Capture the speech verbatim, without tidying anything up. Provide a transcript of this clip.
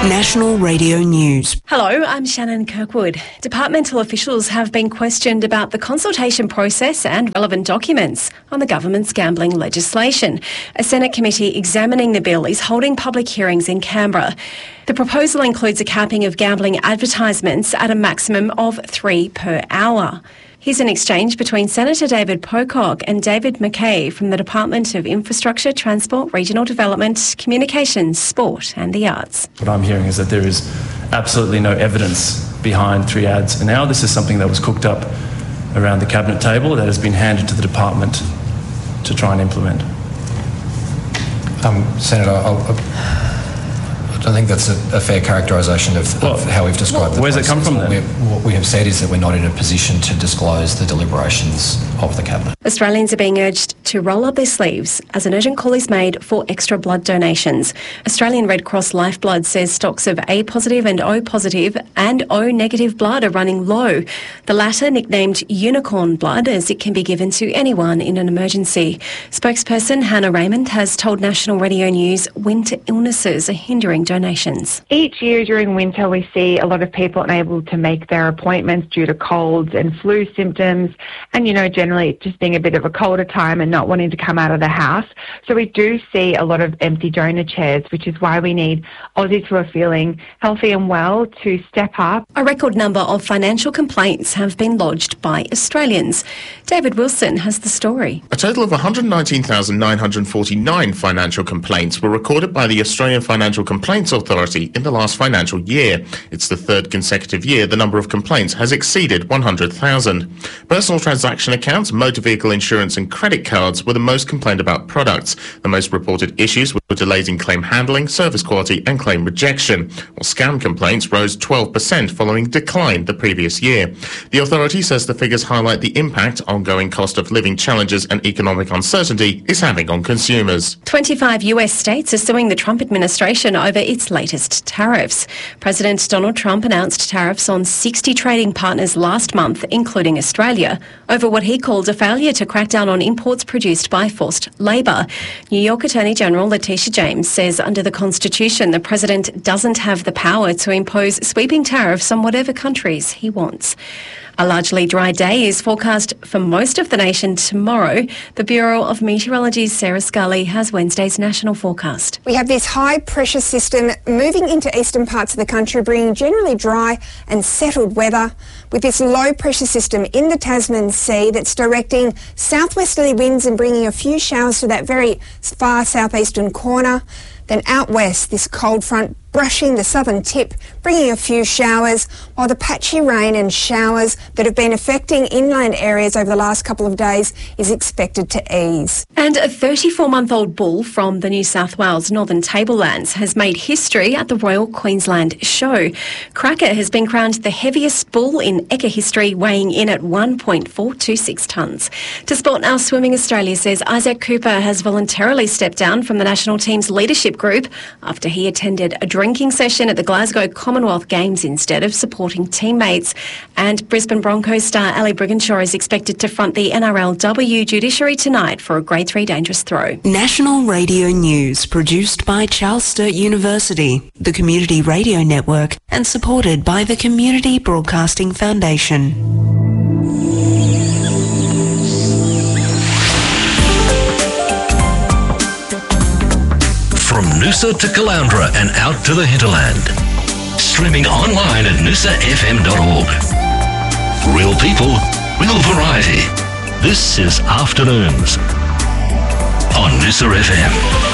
National Radio News. Hello, I'm Shannon Kirkwood. Departmental officials have been questioned about the consultation process and relevant documents on the government's gambling legislation. A Senate committee examining the bill is holding public hearings in Canberra. The proposal includes a capping of gambling advertisements at a maximum of three per hour. Here's an exchange between Senator David Pocock and David McKay from the Department of Infrastructure, Transport, Regional Development, Communications, Sport and the Arts. What I'm hearing is that there is absolutely no evidence behind three ads an hour. This is something that was cooked up around the cabinet table that has been handed to the department to try and implement. Um, Senator, I'll, I'll I think that's a, a fair characterisation of, well, of how we've described well, the where's process. it come from what then? What we have said is that we're not in a position to disclose the deliberations of the Cabinet. Australians are being urged to roll up their sleeves as an urgent call is made for extra blood donations. Australian Red Cross Lifeblood says stocks of A positive and O positive and O negative blood are running low. The latter nicknamed unicorn blood, as it can be given to anyone in an emergency. Spokesperson Hannah Raymond has told National Radio News winter illnesses are hindering donations. Each year during winter we see a lot of people unable to make their appointments due to colds and flu symptoms and, you know, generally just being a bit of a colder time and not wanting to come out of the house. So we do see a lot of empty donor chairs, which is why we need Aussies who are feeling healthy and well to step up. A record number of financial complaints have been lodged by Australians. David Wilson has the story. A total of one hundred nineteen thousand nine hundred forty-nine financial complaints were recorded by the Australian Financial Complaints Authority in the last financial year. It's the third consecutive year the number of complaints has exceeded one hundred thousand. Personal transaction accounts, motor vehicle insurance and credit cards were the most complained about products. The most reported issues were delays in claim handling, service quality and claim rejection, while scam complaints rose twelve percent following decline the previous year. The authority says the figures highlight the impact ongoing cost of living challenges and economic uncertainty is having on consumers. twenty-five U S states are suing the Trump administration over its latest tariffs. President Donald Trump announced tariffs on sixty trading partners last month, including Australia, over what he called a failure to crack down on imports produced by forced labour. New York Attorney General Letitia James says under the Constitution the President doesn't have the power to impose sweeping tariffs on whatever countries he wants. A largely dry day is forecast for most of the nation tomorrow. The Bureau of Meteorology's Sarah Scully has Wednesday's national forecast. We have this high pressure system moving into eastern parts of the country, bringing generally dry and settled weather, with this low pressure system in the Tasman Sea that's directing southwesterly winds and bringing a few showers to that very far southeastern corner. Then out west, this cold front brushing the southern tip, bringing a few showers, while the patchy rain and showers that have been affecting inland areas over the last couple of days is expected to ease. And a thirty-four-month-old bull from the New South Wales Northern Tablelands has made history at the Royal Queensland Show. Cracker has been crowned the heaviest bull in Ekka history, weighing in at one point four two six tonnes. To Sport Now, Swimming Australia says Isaac Cooper has voluntarily stepped down from the national team's leadership group after he attended a drinking session at the Glasgow Commonwealth Games instead of supporting teammates. And Brisbane Broncos star Ali Brigginshaw is expected to front the N R L W judiciary tonight for a grade three dangerous throw. National Radio News, produced by Charles Sturt University, the Community Radio Network, and supported by the Community Broadcasting Foundation. From Noosa to Caloundra and out to the hinterland. Streaming online at noosa f m dot org. Real people, real variety. This is Afternoons on Noosa F M.